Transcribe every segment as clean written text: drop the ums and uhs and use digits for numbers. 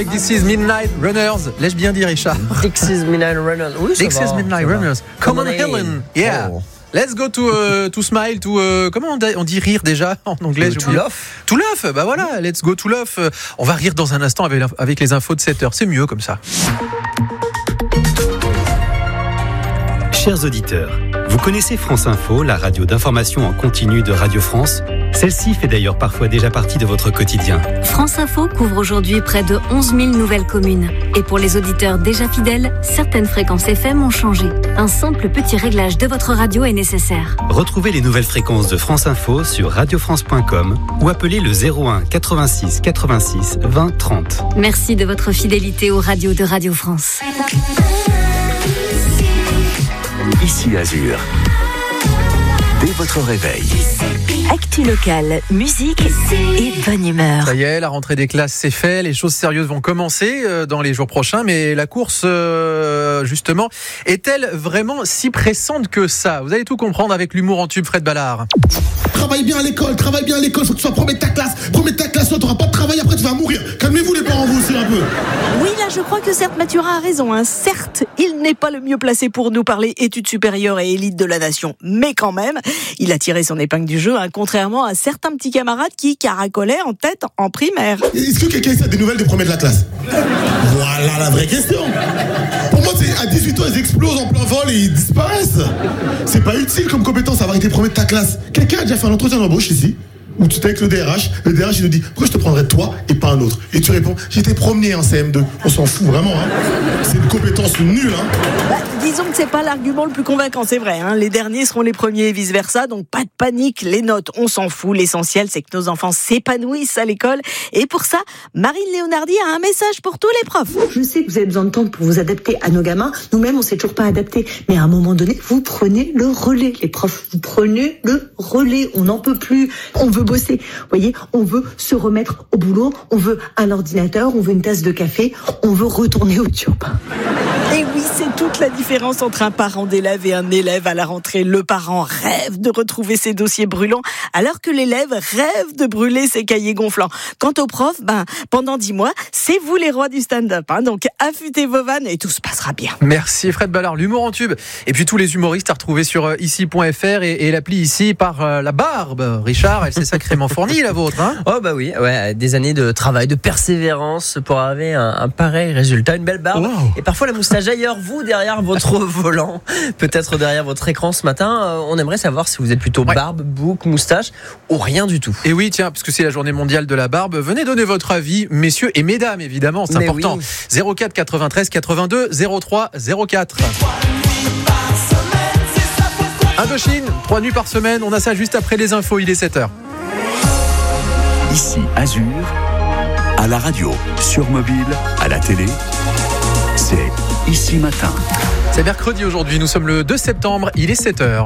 This is Midnight Runners. L'ai-je bien dit, Richard? This is Midnight Runners. Oui, This is Midnight Runners. Come on, Helen. Yeah. Oh. Let's go to smile, comment on dit rire déjà en anglais? To laugh. To laugh, bah voilà, let's go to laugh. On va rire dans un instant avec les infos de 7h, c'est mieux comme ça. Chers auditeurs, vous connaissez France Info, la radio d'information en continu de Radio France? Celle-ci fait d'ailleurs parfois déjà partie de votre quotidien. France Info couvre aujourd'hui près de 11 000 nouvelles communes. Et pour les auditeurs déjà fidèles, certaines fréquences FM ont changé. Un simple petit réglage de votre radio est nécessaire. Retrouvez les nouvelles fréquences de France Info sur radiofrance.com ou appelez le 01 86 86 20 30. Merci de votre fidélité aux radios de Radio France. Ici Azur. Dès votre réveil. Actu locale, musique et bonne humeur. Ça y est, la rentrée des classes c'est fait, les choses sérieuses vont commencer dans les jours prochains, mais la course, justement, est-elle vraiment si pressante que ça? Vous allez tout comprendre avec l'humour en tube Fred Ballard. Travaille bien à l'école, faut que tu sois premier de ta classe, toi t'auras pas de travail, après tu vas mourir. Calmez-vous les parents, vous aussi un peu. Oui, là je crois que certes Mathurin a raison, hein. Certes, il n'est pas le mieux placé pour nous parler études supérieures et élite de la nation, mais quand même, il a tiré son épingle du jeu, hein, contrairement à certains petits camarades qui caracolaient en tête en primaire. Est-ce que quelqu'un sait des nouvelles des premiers de la classe? Voilà la vraie question. Pour moi, c'est à 18 ans, ils explosent en plein vol et ils disparaissent. C'est pas utile comme compétence avoir été premier de ta classe. Quelqu'un a déjà fait un entretien d'embauche ici où tu étais avec le DRH il nous dit pourquoi je te prendrais toi et pas un autre? Et tu réponds j'étais premier en CM2. On s'en fout vraiment, hein. C'est une compétence nulle, hein. Disons que c'est pas l'argument le plus convaincant, c'est vrai, hein. Les derniers seront les premiers et vice versa, donc pas de panique, les notes on s'en fout, l'essentiel c'est que nos enfants s'épanouissent à l'école, et pour ça Marine Léonardi a un message pour tous les profs. Je sais que vous avez besoin de temps pour vous adapter à nos gamins, nous-mêmes on s'est toujours pas adaptés, mais à un moment donné vous prenez le relais, les profs, vous prenez le relais, on n'en peut plus, on veut bosser, vous voyez, on veut se remettre au boulot, on veut un ordinateur, on veut une tasse de café, on veut retourner au job. Et oui, c'est toute la différence entre un parent d'élève et un élève à la rentrée. Le parent rêve de retrouver ses dossiers brûlants, alors que l'élève rêve de brûler ses cahiers gonflants. Quant aux profs, pendant 10 mois, c'est vous les rois du stand-up, hein. Donc affûtez vos vannes et tout se passera bien. Merci Fred Ballard, l'humour en tube. Et puis tous les humoristes à retrouver sur ici.fr et l'appli ici par la barbe. Richard, elle s'est sacrément fournie la vôtre, hein? Oh bah oui, ouais, des années de travail, de persévérance pour arriver à un pareil résultat, une belle barbe. Wow. Et parfois la moustache. D'ailleurs, vous derrière votre volant, peut-être derrière votre écran ce matin, on aimerait savoir si vous êtes plutôt barbe, bouc, moustache ou rien du tout. Et oui, tiens, parce que c'est la journée mondiale de la barbe, venez donner votre avis, messieurs et mesdames, évidemment, c'est important. Oui. 04 93 82 03 04. Indochine, 3 nuits par semaine, on a ça juste après les infos, il est 7h. Ici Azur, à la radio, sur mobile, à la télé, c'est Ici Matin. C'est mercredi aujourd'hui, nous sommes le 2 septembre, il est 7h.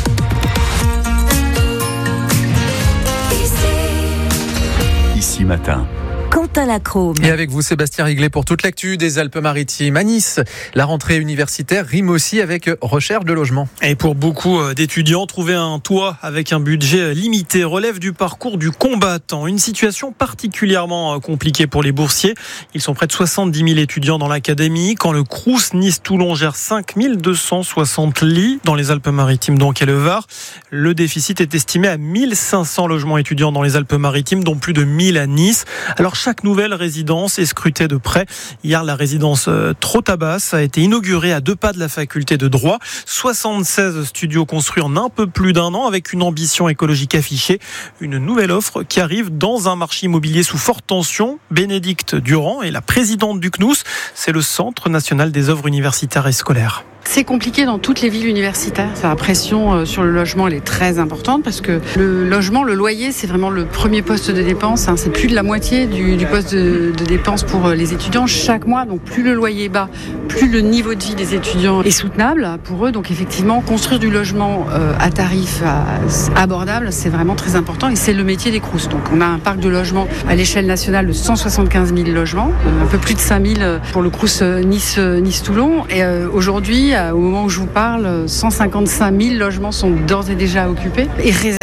Ici Matin. Quentin Lacrome. Et avec vous, Sébastien Riglet, pour toute l'actu des Alpes-Maritimes. À Nice, la rentrée universitaire rime aussi avec recherche de logement. Et pour beaucoup d'étudiants, trouver un toit avec un budget limité relève du parcours du combattant. Une situation particulièrement compliquée pour les boursiers. Ils sont près de 70 000 étudiants dans l'académie. Quand le Crous Nice-Toulon gère 5 260 lits dans les Alpes-Maritimes donc et le Var, le déficit est estimé à 1500 logements étudiants dans les Alpes-Maritimes, dont plus de 1000 à Nice. Alors chaque nouvelle résidence est scrutée de près. Hier, la résidence Trotabas a été inaugurée à 2 pas de la faculté de droit. 76 studios construits en un peu plus d'1 an avec une ambition écologique affichée. Une nouvelle offre qui arrive dans un marché immobilier sous forte tension. Bénédicte Durand est la présidente du CNUS. C'est le Centre national des œuvres universitaires et scolaires. C'est compliqué dans toutes les villes universitaires. La pression sur le logement, elle est très importante parce que le logement, le loyer, c'est vraiment le premier poste de dépense. C'est plus de la moitié du poste de dépense pour les étudiants chaque mois. Donc plus le loyer est bas, plus le niveau de vie des étudiants est soutenable pour eux. Donc effectivement, construire du logement à tarif abordable, c'est vraiment très important et c'est le métier des Crous. Donc on a un parc de logements à l'échelle nationale de 175 000 logements, un peu plus de 5 000 pour le Crous Nice-Toulon. Et aujourd'hui, au moment où je vous parle, 155 000 logements sont d'ores et déjà occupés et réservés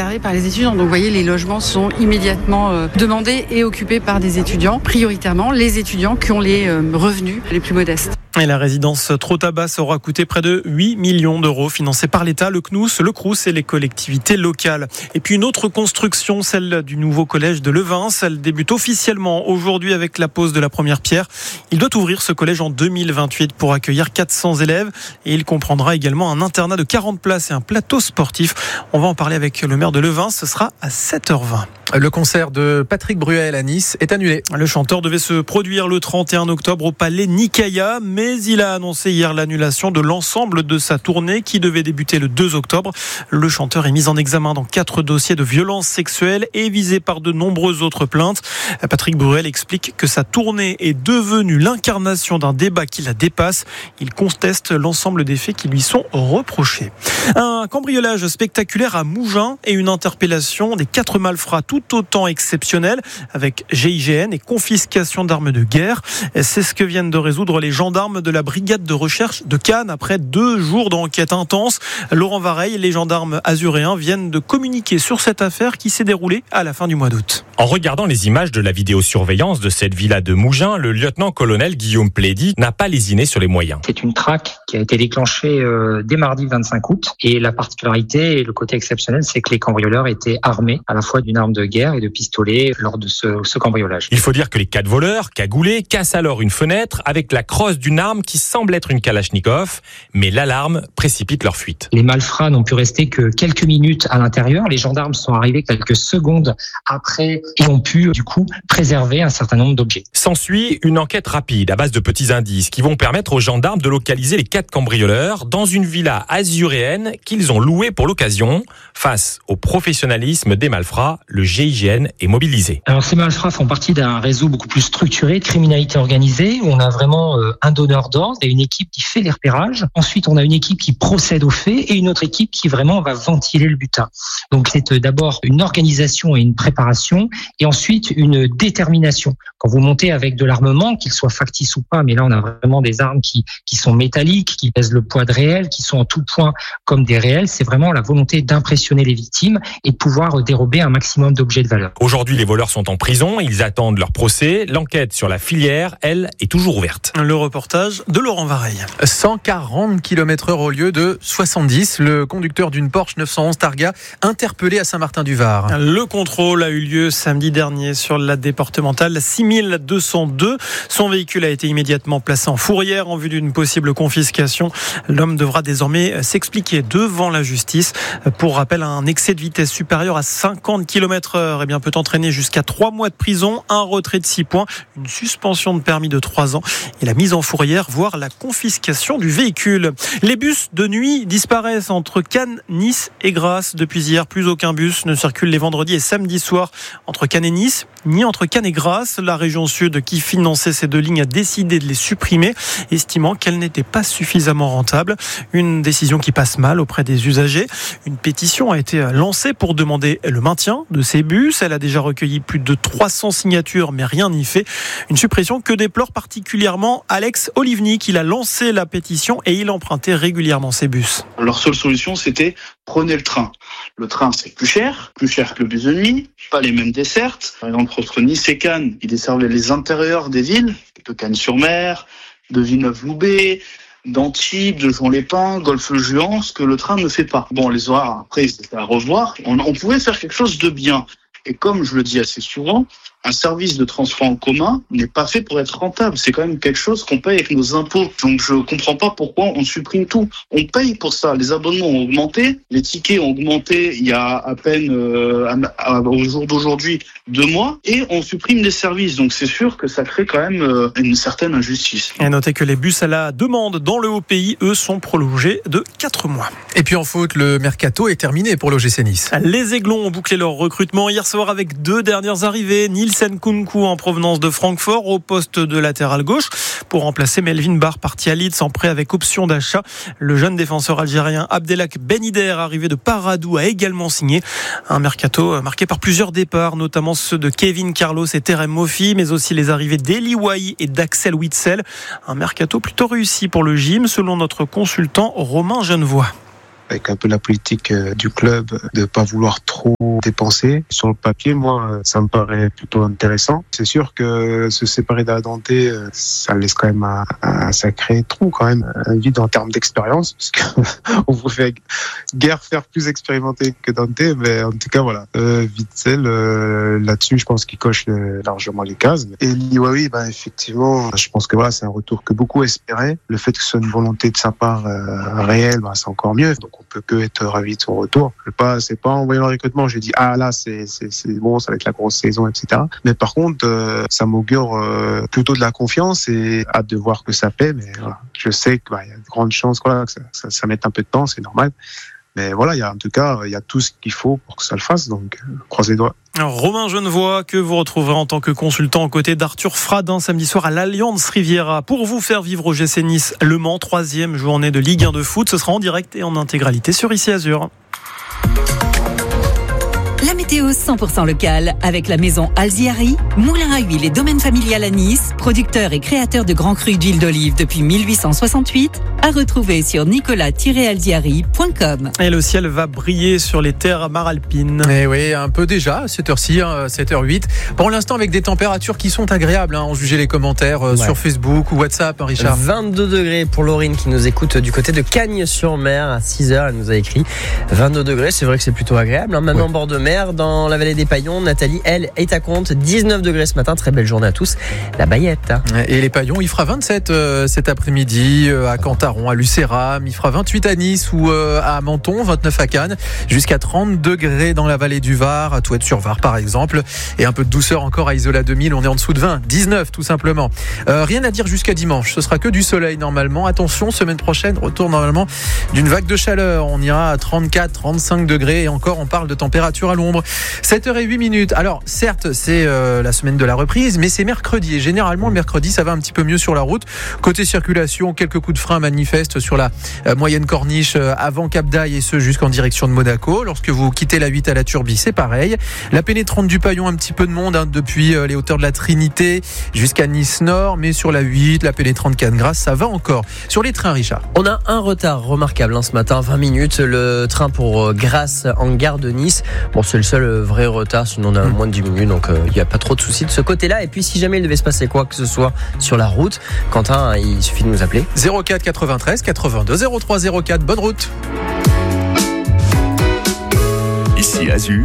réservés par les étudiants. Donc vous voyez, les logements sont immédiatement demandés et occupés par des étudiants, prioritairement les étudiants qui ont les revenus les plus modestes. Et la résidence Trottabas aura coûté près de 8 millions d'euros, financée par l'État, le CNUS, le Crous et les collectivités locales. Et puis une autre construction, celle du nouveau collège de Levins. Elle débute officiellement aujourd'hui avec la pose de la première pierre. Il doit ouvrir ce collège en 2028 pour accueillir 400 élèves. Et il comprendra également un internat de 40 places et un plateau sportif. On va en parler avec le maire de Levins. Ce sera à 7h20. Le concert de Patrick Bruel à Nice est annulé. Le chanteur devait se produire le 31 octobre au Palais Nicaïa, mais il a annoncé hier l'annulation de l'ensemble de sa tournée qui devait débuter le 2 octobre. Le chanteur est mis en examen dans 4 dossiers de violences sexuelles et visé par de nombreuses autres plaintes. Patrick Bruel explique que sa tournée est devenue l'incarnation d'un débat qui la dépasse. Il conteste l'ensemble des faits qui lui sont reprochés. Un cambriolage spectaculaire à Mougins et une interpellation des 4 malfrats tout autant exceptionnels avec GIGN et confiscation d'armes de guerre. C'est ce que viennent de résoudre les gendarmes de la brigade de recherche de Cannes après 2 jours d'enquête intense. Laurent Vareille, les gendarmes azuréens viennent de communiquer sur cette affaire qui s'est déroulée à la fin du mois d'août. En regardant les images de la vidéosurveillance de cette villa de Mougins, le lieutenant-colonel Guillaume Plédy n'a pas lésiné sur les moyens. C'est une traque qui a été déclenchée dès mardi 25 août et la particularité et le côté exceptionnel, c'est que les cambrioleurs étaient armés à la fois d'une arme de guerre et de pistolet lors de ce cambriolage. Il faut dire que les 4 voleurs, cagoulés, cassent alors une fenêtre avec la crosse d'une arme qui semble être une Kalachnikov, mais l'alarme précipite leur fuite. Les malfrats n'ont pu rester que quelques minutes à l'intérieur. Les gendarmes sont arrivés quelques secondes après et ont pu du coup préserver un certain nombre d'objets. S'ensuit une enquête rapide à base de petits indices qui vont permettre aux gendarmes de localiser les 4 cambrioleurs dans une villa azuréenne qu'ils ont louée pour l'occasion. Face au professionnalisme des malfrats, le GIGN est mobilisé. Alors ces malfrats font partie d'un réseau beaucoup plus structuré de criminalité organisée où on a vraiment un donneur d'ordre et une équipe qui fait les repérages. Ensuite, on a une équipe qui procède aux faits et une autre équipe qui vraiment va ventiler le butin. Donc c'est d'abord une organisation et une préparation et ensuite une détermination. Quand vous montez avec de l'armement, qu'il soit factice ou pas, mais là on a vraiment des armes qui sont métalliques, qui pèsent le poids de réel, qui sont en tout point comme des réels, c'est vraiment la volonté d'impressionner les victimes et de pouvoir dérober un maximum d'objets de valeur. Aujourd'hui, les voleurs sont en prison, ils attendent leur procès. L'enquête sur la filière, elle, est toujours ouverte. Le reportage de Laurent Vareille. 140 km/h au lieu de 70. Le conducteur d'une Porsche 911 Targa interpellé à Saint-Martin-du-Var. Le contrôle a eu lieu samedi dernier sur la départementale 6202. Son véhicule a été immédiatement placé en fourrière en vue d'une possible confiscation. L'homme devra désormais s'expliquer devant la justice. Pour rappel, un excès de vitesse supérieur à 50 km/h peut entraîner jusqu'à 3 mois de prison, un retrait de 6 points, une suspension de permis de 3 ans et la mise en fourrière, voire la confiscation du véhicule. Les bus de nuit disparaissent entre Cannes, Nice et Grasse. Depuis hier, plus aucun bus ne circule les vendredis et samedis soirs entre Cannes et Nice, ni entre Cannes et Grasse. La région Sud, qui finançait ces 2 lignes, a décidé de les supprimer, estimant qu'elles n'étaient pas suffisamment rentables. Une décision qui passe mal auprès des usagers. Une pétition a été lancée pour demander le maintien de ces bus. Elle a déjà recueilli plus de 300 signatures, mais rien n'y fait. Une suppression que déplore particulièrement Alex Olivnik. Il a lancé la pétition et il empruntait régulièrement ces bus. Leur seule solution, c'était prenez le train. Le train, c'est plus cher que le bus de nuit, pas les mêmes dessertes. Par exemple, entre Nice et Cannes, ils desservaient les intérieurs des villes, de Cannes-sur-Mer, de Villeneuve-Loubet, d'Antibes, de Juan-les-Pins, Golfe-Juan, ce que le train ne fait pas. Bon, les horaires, après, c'était à revoir. On pouvait faire quelque chose de bien. Et comme je le dis assez souvent, un service de transport en commun n'est pas fait pour être rentable. C'est quand même quelque chose qu'on paye avec nos impôts. Donc je comprends pas pourquoi on supprime tout. On paye pour ça. Les abonnements ont augmenté, les tickets ont augmenté il y a à peine au jour d'aujourd'hui 2 mois, et on supprime les services. Donc c'est sûr que ça crée quand même une certaine injustice. Et notez que les bus à la demande dans le Haut-Pays, eux, sont prolongés de 4 mois. Et puis en foot, le mercato est terminé pour l'OGC Nice. Les Aiglons ont bouclé leur recrutement hier soir avec 2 dernières arrivées. Nielsen Kounkou en provenance de Francfort au poste de latéral gauche pour remplacer Melvin Barr parti à Leeds en prêt avec option d'achat. Le jeune défenseur algérien Abdelak Benider, arrivé de Paradou, a également signé. Un mercato marqué par plusieurs départs, notamment ceux de Kevin Carlos et Terem Moffi, mais aussi les arrivées d'Eli Wahi et d'Axel Witsel. Un mercato plutôt réussi pour le gym, selon notre consultant Romain Genevoix. avec un peu la politique du club de pas vouloir trop dépenser. Sur le papier, moi, ça me paraît plutôt intéressant. C'est sûr que se séparer d'Adante, ça laisse quand même un sacré trou quand même, un vide en termes d'expérience, parce qu'on vous fait guère faire plus expérimenté que Dante, mais en tout cas voilà, Witsel là-dessus, je pense qu'il coche largement les cases. Et Liwawi, effectivement, je pense que voilà, c'est un retour que beaucoup espéraient. Le fait que ce soit une volonté de sa part réelle, c'est encore mieux. Donc on peut que être ravi de son retour. C'est pas en voyant le recrutement, j'ai dit là c'est bon, ça va être la grosse saison, etc. Mais par contre, ça m'augure plutôt de la confiance et hâte de voir que ça paie. Mais voilà, je sais qu'il y a de grandes chances que ça mette un peu de temps, c'est normal. Mais voilà, il y a tout ce qu'il faut pour que ça le fasse, donc croisez les doigts. Alors, Romain Genevoix, que vous retrouverez en tant que consultant aux côtés d'Arthur Fradin samedi soir à l'Alliance Riviera pour vous faire vivre au GC Nice Le Mans, 3e journée de Ligue 1 de foot. Ce sera en direct et en intégralité sur Ici Azur. La météo 100% locale avec la maison Alziari, moulin à huile et domaine familial à Nice, producteur et créateur de grands crus d'huile d'olive depuis 1868, à retrouver sur nicolas-alziari.com. Et le ciel va briller sur les terres maralpines. Et oui, un peu déjà, à cette heure-ci, 7h08. Pour l'instant, avec des températures qui sont agréables, en juger les commentaires sur Facebook ou WhatsApp, Richard. 22 degrés pour Laurine qui nous écoute du côté de Cagnes-sur-Mer à 6h. Elle nous a écrit 22 degrés, c'est vrai que c'est plutôt agréable. Même en bord de mer, dans la vallée des Paillons, Nathalie, elle, est à compte. 19 degrés ce matin, très belle journée à tous. La Bayette. Et les Paillons, il fera 27 cet après-midi à Cantaron, à Lucéram. Il fera 28 à Nice ou à Menton, 29 à Cannes, jusqu'à 30 degrés dans la vallée du Var, à Touette-sur-Var par exemple. Et un peu de douceur encore à Isola 2000, on est en dessous de 20, 19 tout simplement. Rien à dire jusqu'à dimanche, ce sera que du soleil normalement. Attention, semaine prochaine, retour normalement d'une vague de chaleur. On ira à 34, 35 degrés et encore on parle de température à l'ombre. 7h08. Alors certes c'est la semaine de la reprise, mais c'est mercredi et généralement le mercredi ça va un petit peu mieux sur la route. Côté circulation, quelques coups de frein manifestent sur la moyenne corniche avant Cap d'Aille et ce jusqu'en direction de Monaco. Lorsque vous quittez la 8 à la Turbie, c'est pareil. La pénétrante du Paillon, un petit peu de monde depuis les hauteurs de la Trinité jusqu'à Nice Nord, mais sur la 8, la pénétrante Cannes-Grasse, ça va encore. Sur les trains, Richard, on a un retard remarquable ce matin, 20 minutes, le train pour Grasse en gare de Nice. Bon, c'est le seul vrai retard, sinon on a moins de 10 minutes, donc il n'y a pas trop de soucis de ce côté-là. Et puis si jamais il devait se passer quoi que ce soit sur la route, Quentin, il suffit de nous appeler. 04 93 82 03 04, bonne route. Ici Azur.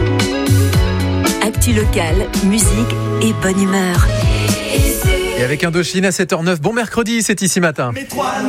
Actu locale, musique et bonne humeur. Et avec Indochine à 7h09, bon mercredi, c'est Ici Matin.